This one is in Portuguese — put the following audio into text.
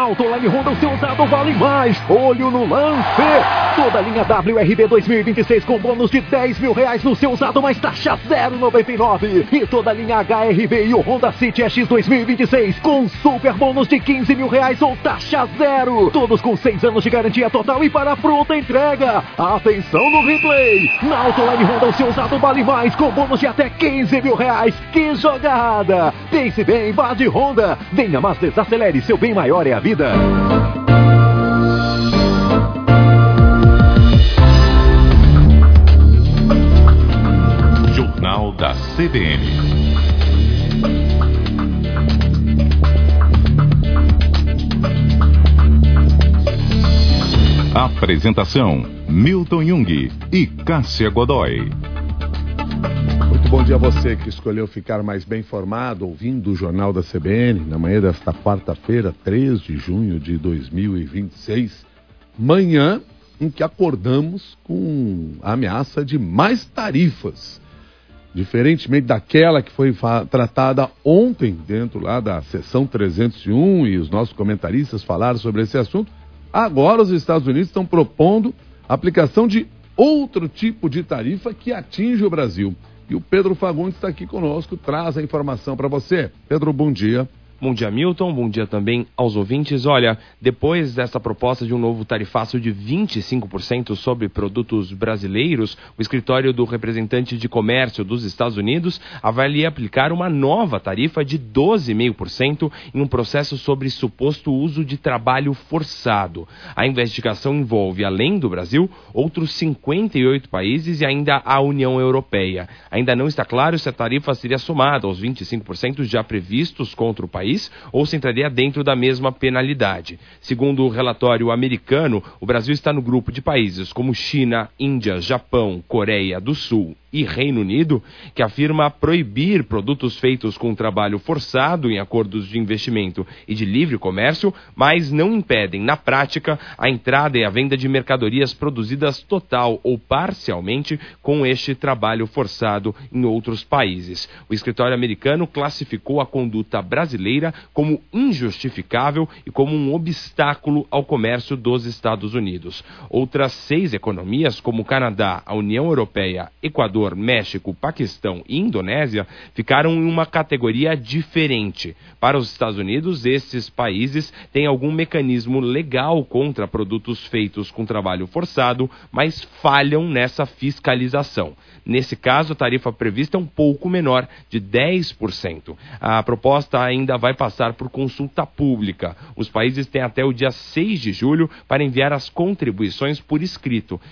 Autoline Honda, o seu usado vale mais. Olho no lance. Toda a linha WRB 2026 com bônus de R$10.000 no seu usado, mais taxa 0,99. E toda a linha HRV e o Honda City EX 2026 com super bônus de R$15.000 ou taxa zero. Todos com 6 anos de garantia total e para pronta entrega. Atenção no replay. Na Autoline Honda, o seu usado vale mais com bônus de até R$15.000. Que jogada! Pense bem, vá de Honda. Venha, mas desacelere, seu bem maior é a vida. Jornal da CBN. Apresentação: Milton Jung e Cássia Godoy. Muito bom dia a você que escolheu ficar mais bem informado, ouvindo o Jornal da CBN, na manhã desta quarta-feira, 3 de junho de 2026. Manhã em que acordamos com a ameaça de mais tarifas. Diferentemente daquela que foi tratada ontem, dentro lá da sessão 301, e os nossos comentaristas falaram sobre esse assunto, agora os Estados Unidos estão propondo a aplicação de outro tipo de tarifa que atinge o Brasil. E o Pedro Fagundes está aqui conosco, traz a informação para você. Pedro, bom dia. Bom dia, Milton. Bom dia também aos ouvintes. Olha, depois dessa proposta de um novo tarifaço de 25% sobre produtos brasileiros, o escritório do representante de comércio dos Estados Unidos avalia aplicar uma nova tarifa de 12,5% em um processo sobre suposto uso de trabalho forçado. A investigação envolve, além do Brasil, outros 58 países e ainda a União Europeia. Ainda não está claro se a tarifa seria somada aos 25% já previstos contra o país ou se entraria dentro da mesma penalidade. Segundo o relatório americano, o Brasil está no grupo de países como China, Índia, Japão, Coreia do Sul e Reino Unido, que afirma proibir produtos feitos com trabalho forçado em acordos de investimento e de livre comércio, mas não impedem, na prática, a entrada e a venda de mercadorias produzidas total ou parcialmente com este trabalho forçado em outros países. O escritório americano classificou a conduta brasileira como injustificável e como um obstáculo ao comércio dos Estados Unidos. Outras 6 economias, como o Canadá, a União Europeia, Equador, México, Paquistão e Indonésia, ficaram em uma categoria diferente. Para os Estados Unidos, esses países têm algum mecanismo legal contra produtos feitos com trabalho forçado, mas falham nessa fiscalização. Nesse caso, a tarifa prevista é um pouco menor, de 10%. A proposta ainda vai passar por consulta pública. Os países têm até o dia 6 de julho para enviar as contribuições por escrito.